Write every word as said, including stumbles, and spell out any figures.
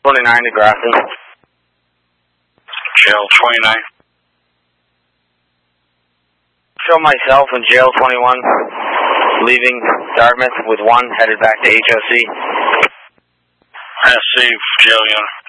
twenty-nine to Grafton. Jail twenty-nine. Show myself in Jail twenty-one, leaving Dartmouth with one, headed back to H O C. I see, Jail unit.